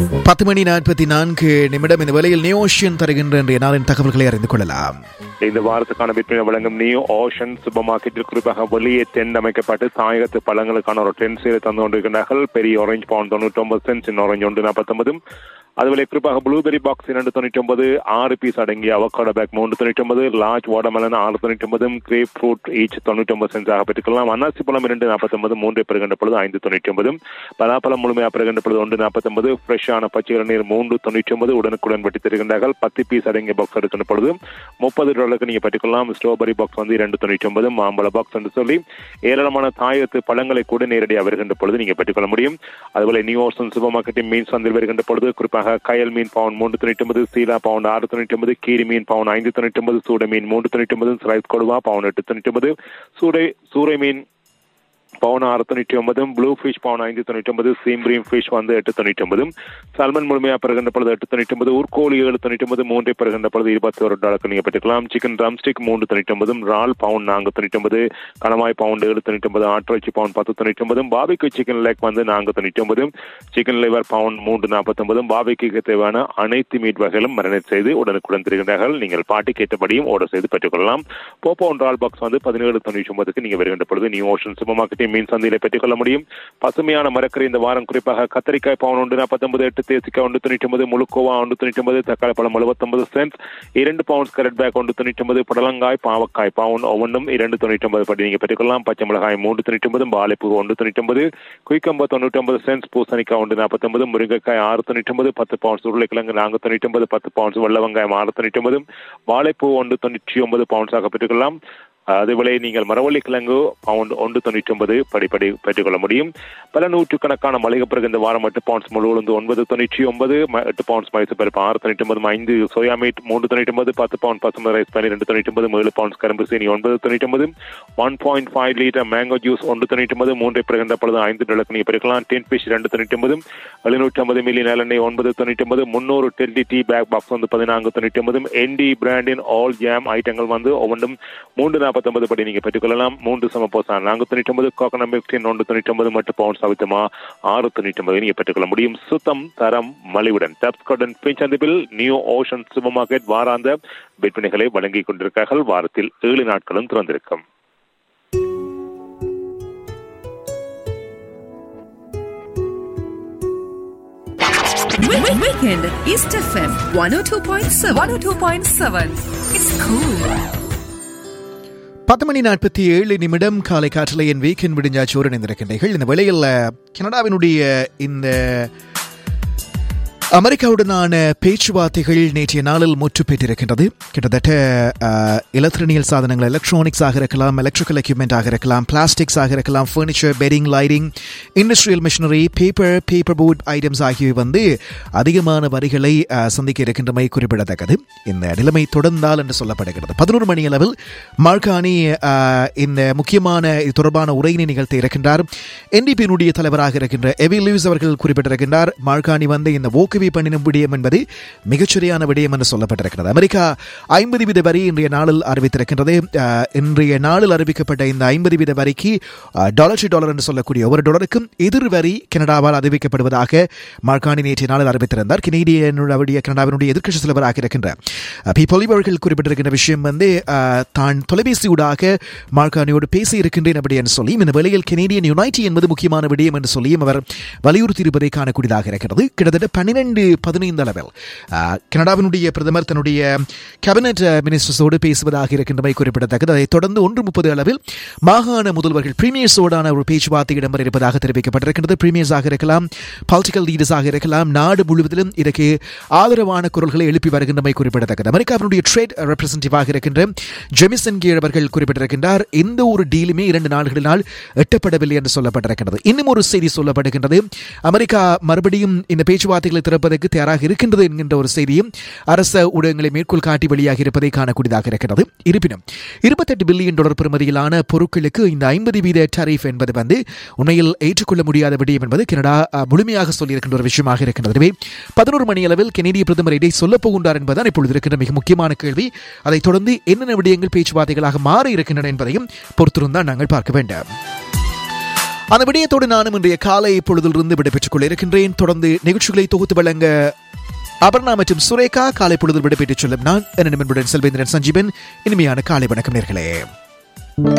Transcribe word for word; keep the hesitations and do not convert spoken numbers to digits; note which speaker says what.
Speaker 1: பத்து மணி நாற்பத்தி நான்கு நிமிடம். இந்த வேளையில் நியூ ஓஷன் தருகின்ற இன்றைய நாளின் தகவல்களை அறிந்து கொள்ளலாம்.
Speaker 2: இந்த வாரத்துக்கான விற்பனை வழங்கும் நியூ ஓஷன் சூப்பர் மார்க்கெட்டில் குறிப்பாக வெளியே டென்ட் அமைக்கப்பட்டு தாயகத்து பழங்களுக்கான ஒரு டென்ட் சேலை தந்து கொண்டிருக்கிறார்கள். பெரிய ஆரஞ்சு பவுன் தொண்ணூற்றி ஒன்பது சென்ட், சின்ன ஆரஞ்சு ஒன்று நாற்பத்தி ஒன்பது. அதுபோல குறிப்பாக ப்ளூபெரி பாக்ஸ் இரண்டு தொண்ணூற்றி ஒன்பது, ஆறு பீஸ் அடங்கிய அவக்காடோ பேக் மூன்று தொண்ணூற்றி ஒன்பது, லார்ஜ் வாட்டர்மெலன் ஆறு தொண்ணூற்றி ஒன்பது, கிரேப் ஃப்ரூட் ஈச் தொண்ணூற்றி ஒன்பது சென்ஸாக பெற்றுக்கொள்ளலாம். அன்னாசி பழம் இரண்டு நாற்பத்தி ஒன்பது, மூன்றை பெறுகின்ற பொழுது ஐந்து தொண்ணூற்றி ஒன்பது, பலாப்பழம் முழுமையாக பெறுகின்ற பொழுது ஒன்று நாற்பத்தி ஒன்பது, ஃப்ரெஷ்ஷான பச்சை இளநீர் மூன்று தொண்ணூற்றி ஒன்பது உடனுக்குடன் வெட்டி தருகின்றார்கள். பத்து பீஸ் அடங்கிய பாக்ஸ் எடுக்கின்ற பொழுது முப்பது டாலருக்கு நீங்கள் பெற்றுக்கொள்ளலாம். ஸ்ட்ராபெரி பாக்ஸ் வந்து இரண்டு தொண்ணூற்றி ஒன்பது, மாம்பழ பாக்ஸ் என்று சொல்லி ஏராளமான தாயகத்து பழங்களை கூட நேரடியாக வருகின்ற பொழுது நீங்கள் பெற்றுக்கொள்ள முடியும். அதுபோல நியூ ஓஷன் சூப்பர் மார்க்கெட்டின் மீன் சந்தையில் வருகின்ற பொழுது குறிப்பாக கயல் மீன் பவுன் மூன்று தொண்ணூற்றி ஒன்பது, சீலா பவுன் ஆறு தொண்ணூற்றி ஒன்பது, கீரி மீன் பவுன் ஐந்து தொண்ணூற்றி ஒன்பது, சூடை மீன் மூன்று தொண்ணூற்றி ஒன்பது, ஸ்லைஸ் கொடுவா பவுன் எட்டு தொண்ணூற்றி ஒன்பது, சூடை சூறை மீன் பவுன் ஆறு தொண்ணூற்றி ஒன்பது, ப்ளூ ஃபிஷ் பவுன் ஐந்து தொண்ணூற்றி ஒன்பது, சீம்ரீம் ஃபிஷ் வந்து எட்டு தொண்ணூற்றி ஒன்பது, சல்மன் முழுமையாக பெறுகின்ற பொழுது எட்டு தொண்ணூற்றி ஒன்பது, ஊர்கோழி ஏழு தொண்ணூற்றி ஒன்பது, மூன்றை பெறுகின்ற பொழுது இருபத்தி ஒரு டாலருக்கு நீங்கள் பெற்றுக்கலாம். சிக்கன் ட்ரம்ஸ்டிக் மூன்று தொண்ணூற்றி ஒன்பது, ரால் பவுன் நான்கு தொண்ணூற்றி ஒன்பது, கணவாய் பவுண்ட் ஏழு தொண்ணூற்றி ஒன்பது, ஆட்டிறைச்சி பவுன் பத்து தொண்ணூற்றி ஒன்பது, பாபிக்கு சிக்கன் லெக் வந்து நான்கு தொண்ணூற்றி ஒன்பது, சிக்கன் லிவர் பவுன் மூன்று நாற்பத்தி ஒன்பது. பாபிக்கு தேவையான அனைத்து மீட் வகைகளும் மரினேட் செய்து உடனுக்குடன் தருகின்றார்கள். நீங்கள் பாட்டி கேட்டபடியும் ஆர்டர் செய்து பெற்றுக்கொள்ளலாம். போப்பவுன் ரால் பாக்ஸ் வந்து பதினேழு தொண்ணூற்றி ஒன்பதுக்கு நீங்கள் வருகின்ற பொழுது நியூ ஓஷன் சூப்பர் மார்க்கெட்டின் மீன் சந்தையில பெற்றுக்கொள்ள முடியும். பசுமையான மரக்கறி இந்த வாரம் குறிப்பாக கத்தரிக்காய் பவுன் ஒன்று நாற்பத்தி ஒன்பது, எட்டு தேசிக்காய் ஒன்று தொண்ணூற்றி ஒன்பது, முழுக்கோவா ஒன்று தொண்ணூற்றி ஒன்பது, தக்காளி பழம் எழுபத்தி ஒன்பது சென்ட், இரண்டு பவுண்ட்ஸ் கரட் பேக் ஒன்று தொண்ணூற்றி ஒன்பது, புடலங்காய் பாவக்காய் பவுன் ஒவ்வொன்றும் இரண்டு தொண்ணூற்றி ஒன்பது படி நீங்கள் பெற்றுக்கொள்ளலாம். பச்சை மிளகாய் மூன்று தொண்ணூற்றி ஒன்பது, வாழைப்பூ ஒன்று தொண்ணூற்றி ஒன்பது, குயிக்கம்பா தொண்ணூற்றி ஒன்பது சென்ட்ஸ், பூசணிக்காய் ஒன்று நாற்பத்தி ஒன்பது, முருங்கைக்காய் ஆறு தொண்ணூற்றி ஒன்பது, பத்து பவுண்ட்ஸ் உருளைக்கிழங்கு நான்கு தொண்ணூற்றி ஒன்பது, பத்து பவுண்ட்ஸ் வெள்ளை வெங்காயம் ஆறு தொண்ணூற்றி ஒன்பது, வாழைப்பூ ஒன்று தொண்ணூற்றி ஒன்பது பவுண்ட்ஸாக பெற்றுக்கொள்ளலாம். அதுபோல நீங்கள் மரவள்ளி கிழங்கு பவுண்ட் ஒன்று தொண்ணூற்றி ஒன்பது படிப்படி பெற்றுக்கொள்ள முடியும். பல நூற்றுக்கணக்கான மளிகை பிறகு இந்த வாரம் எட்டு பவுண்ட்ஸ் முழு உளுந்து ஒன்பது தொண்ணூற்றி ஒன்பது, எட்டு பவுண்ட்ஸ் மைசூர் பருப்பு ஆறு தொண்ணூற்றி ஒன்பது, ஐந்து சோயா மீட் மூன்று தொண்ணூற்றி ஒன்பது, பத்து பவுண்ட் பசுமதி ரைஸ் பன்னீர் தொண்ணூற்றி ஒன்பது, ஏழு பவுண்ட்ஸ் கரும்பு சீனி ஒன்பது தொண்ணூற்றி ஒன்பது, one point five litre mango juice ஒன்று தொண்ணூற்றி ஒன்பது, மூன்றை பிறகுந்த பொழுது ஐந்து டாலருக்கு நீங்கள் பெருக்கலாம். டென் ஃபிஷ் ரெண்டு தொண்ணூற்றி ஒன்பது, எழுநூற்றி ஐம்பது மில்லி நல்லெண்ணெய் ஒன்பது தொண்ணூற்றி ஒன்பது, முன்னூறு டெல்லி டீ பேக் பாக்ஸ் வந்து பதினான்கு தொண்ணூற்றி ஒன்பது, என்டி பிராண்டின் ஆல் ஜாம் ஐட்டங்கள் வந்து ஒவ்வொன்றும் மூன்று நாற்பத்தி ஒன்பது படி நீங்கள் பெற்றுக்கொள்ளலாம். மூன்று சமபோசா நான்கு தொண்ணூற்றி ஒன்பது, கோகனட் மில்க் டீன் ஒன்று தொண்ணூற்றி ஒன்பது மற்றும் பவுண்ட் சவித்தமா ஆறு தொண்ணூற்றி ஒன்பது நீங்கள் பெற்றுக்கொள்ள முடியும். சுத்தம் தரம் மலிவுடன் டப்ஸ்கார்டன் பின்சந்திப்பில் நியூ ஓஷன் சூப்பர் மார்க்கெட் வாராந்த விற்பனைகளை வழங்கிக் கொண்டிருக்கிறார்கள். வாரத்தில் ஏழு நாட்களும் திறந்திருக்கும்.
Speaker 3: Weekend East F M one oh two point seven. one oh two point seven. It's cool.
Speaker 1: பத்து மணி நாற்பத்தி ஏழு நிமிடம். காலை காற்றில் என் வீக்கெண்ட் விடிஞ்சாச்சோறு இணைந்திருக்கின்றீர்கள். இந்த வேளையில் கனடாவினுடைய இந்த அமெரிக்காவுடனான பேச்சுவார்த்தைகள் நேற்றைய நாளில் முற்று பெற்றிருக்கின்றது. கிட்டத்தட்ட எலக்ட்ரானியல் சாதனங்கள், எலக்ட்ரானிக்ஸாக இருக்கலாம், எலக்ட்ரிக்கல் எக்யூப்மெண்ட் இருக்கலாம், பிளாஸ்டிக்ஸாக இருக்கலாம், furniture, bedding, lighting, industrial machinery, paper, paper board items ஆகியவை வந்து அதிகமான வரிகளை சந்திக்க இருக்கின்றமை குறிப்பிடத்தக்கது. இந்த நிலைமை தொடர்ந்தால் என்று சொல்லப்படுகிறது. பதினோரு மணி அளவில் மார்கானி இந்த முக்கியமான இது தொடர்பான உரையினை நிகழ்த்த இருக்கின்றார். என்டிபியினுடைய தலைவராக இருக்கின்ற எவி லூயிஸ் அவர்கள் குறிப்பிட்டிருக்கின்றார். மார்கானி வந்து இந்த ஓகே பண்ணின விடயம் என்பது மிகச்சரியான விடயம் என்று சொல்லப்பட்டிருக்கிறது. அமெரிக்கா ஐம்பது வீத வரி இன்றைய நாளில் அறிவித்திருக்கின்றது. இன்றைய நாளில் அறிவிக்கப்பட்ட இந்த ஐம்பது வீத வரிக்கு டாலர் டாலர் என்று சொல்லக்கூடிய ஒவ்வொரு டாலருக்கும் எதிர் வரி கனடாவால் அறிவிக்கப்படுவதாக மார்கானி நேற்றைய நாளில் அறிவித்திருந்தார். கனேடியனுடைய கனடாவினுடைய எதிர்க்கட்சி தலைவராக இருக்கின்ற பீப்போலி அவர்கள் குறிப்பிட்டிருக்கின்ற விஷயம் வந்து தான் தொலைபேசியூடாக மார்கானியோடு பேசி இருக்கின்றேன் அப்படி என்று சொல்லியும் இந்த வேளையில் கனேடியன் யுனைட்டி என்பது முக்கியமான விடயம் என்று சொல்லியும் அவர் வலியுறுத்தி இருப்பதை காணக்கூடியதாக இருக்கிறது. கிட்டத்தட்ட பன்னிரண்டு பதினைந்து அளவில் கனடாவினுடைய பிரதமர் தன்னுடைய கேபினெட் மினிஸ்டர்ஸோடு பேசுவதாக இருக்கின்றமை குறிப்பிடத்தக்கது. அதைத் தொடர்ந்து ஒன்று முப்பது அளவில் மாகாண முதல்வர்கள் பிரீமியர்ஸோடான ஒரு பேச்சுவார்த்தை இடம்பெற இருப்பதாக தெரிவிக்கப்பட்டிருக்கின்றது. பிரீமியர்ஸாக இருக்கலாம், பொலிட்டிக்கல் லீடர்ஸாக இருக்கலாம், நாடு முழுவதிலும் இதற்கு ஆதரவான குரல்களை எழுப்பி வருகின்றமை குறிப்பிடத்தக்கது. அமெரிக்காவினுடைய ட்ரேட் ரெப்ரசன்டேட்டிவாக இருக்கின்ற ஜெமிசன் கீழ் அவர்கள் குறிப்பிட்டிருக்கின்றார். எந்த ஒரு டீலுமே இரண்டு நாடுகளினால் எட்டப்படவில்லை என்று சொல்லப்பட்டிருக்கிறது. இன்னும் ஒரு செய்தி சொல்லப்படுகின்றது. அமெரிக்கா மறுபடியும் இந்த பேச்சுவார்த்தைகளை திறப்பதற்கு தயாராக இருக்கின்றது என்கின்ற ஒரு செய்தியும் அரச ஊடகங்களை மேற்கோள் காட்டி வெளியாக இருப்பதை காணக்கூடியதாக இருக்கிறது. இருப்பினும் இருபத்தெட்டு பில்லியன் டாலர் பெறுமதியிலான பொருட்களுக்கு இந்த ஐம்பது வீத டாரிஃப் என்பது வந்து உண்மையில் ஏற்றுக்கொள்ள முடியாத விடயம் என்பது கனடா முழுமையாக சொல்லியிருக்கின்ற ஒரு விஷயமாக இருக்கின்றது. எனவே பதினோரு மணி அளவில் கனேடிய பிரதமர் இதை சொல்லப் போகின்றார் என்பதுதான் இப்பொழுது இருக்கின்ற மிக முக்கியமான கேள்வி. அதைத் தொடர்ந்து என்னென்ன விடயங்கள் பேச்சுவார்த்தைகளாக மாறி இருக்கின்றன என்பதையும் பொறுத்திருந்தால் நாங்கள் பார்க்க வேண்டும். அந்த விடயத்தோடு நானும் இன்றைய காலை பொழுதிலிருந்து விடைபெற்றுக் கொள்ள இருக்கின்றேன். தொடர்ந்து நிகழ்ச்சிகளை தொகுத்து வழங்க அபர்ணா மற்றும் சுரேகா. காலை பொழுதில் விடைபெற்றுச் செல்லும் நான் என்ன நிமிடம் செல்வேந்திரன் சஞ்சீவன். இனிமையான காலை வணக்கம் நேர்களே.